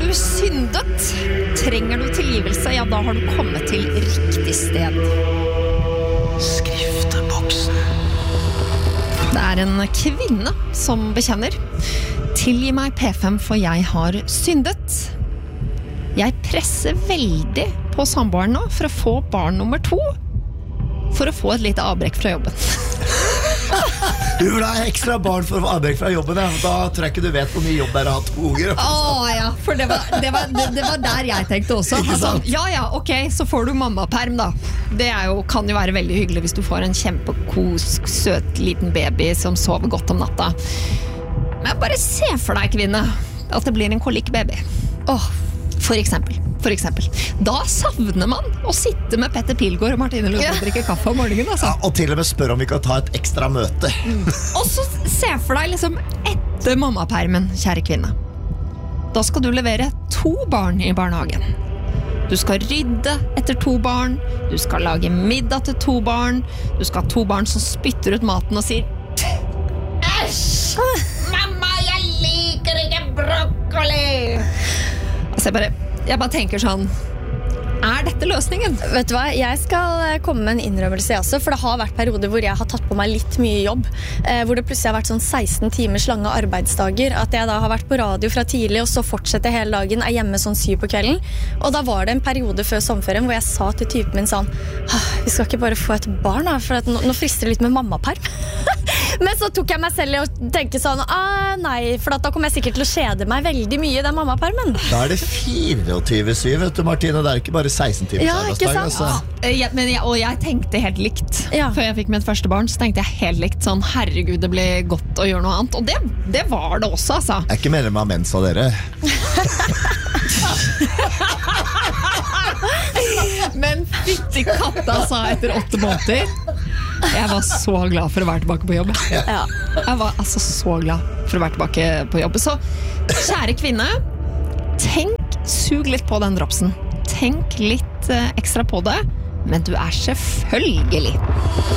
du syndet? Trenger du tilgivelse? Ja, da har du kommet til riktig sted. Skrifteboksen. Det en kvinne som bekjenner. Tilgi meg P5, for jeg har syndet. Jeg presser veldig på samboeren nå for å få barn nummer 2. For å få et lite avbrekk fra jobben. Du vil ha ekstra barn for å få avbrekk fra jobben, ja. Da tror jeg ikke du vet hvor mye jobb det å ha 2 unger. Ja, for det var der jeg tenkte også. Altså, ja, ok, så får du mammaperm da. Det kan jo være veldig hyggelig hvis du får en kjempekosk, søt liten baby som sover godt om natta. Men bare se for deg, kvinne, at det blir en kolikk-baby. For eksempel. Da savner man å sitte med Petter Pilgaard og Martine Lund og drikke kaffe om morgenen, altså. Ja, og til og med spørre om vi kan ta et ekstra møte. Og så se for deg liksom etter mammapermen, kjære kvinne. Da skal du levere 2 barn i barnehagen. Du skal rydde etter 2 barn, du skal lage middag til 2 barn, du skal ha 2 barn som spytter ut maten og sier «Æsj! Mamma, jeg liker ikke brokkoli!» Altså jeg bare tenker sånn, dette løsningen? Vet du hva, jeg skal komme med en innrømmelse også, for det har vært perioder hvor jeg har tatt på meg litt mye jobb, hvor det plutselig har vært sånn 16 timers lange arbeidsdager, at jeg da har vært på radio fra tidlig, og så fortsetter hele dagen, hjemme sånn 7 på kvelden, og da var det en periode før sommerferien hvor jeg sa til typen min sånn, vi skal ikke bare få et barn da, for nå frister det litt med mammaperm. Men så tok jeg meg selv i å tenke sånn, nei, for da kommer jeg sikkert til å kjede meg veldig mye i den mammapermen. Da det 24/7, vet du, Martine, det ikke bare 16 timers arbeidsdag. Altså. Og jeg tenkte helt likt. Før jeg fikk mitt første barn, så tenkte jeg helt likt sånn, herregud, det blir godt å gjøre noe annet. Og det var det også, altså. Jeg ikke medlem av Mensa, dere. Men fytti katta, sa etter 8 måneder. Jeg var så glad for å være tilbake på jobb. Jeg var altså så glad for å være tilbake på jobb. Så kjære kvinne, sug litt på den dropsen. Tenk litt ekstra på det, men du selvfølgelig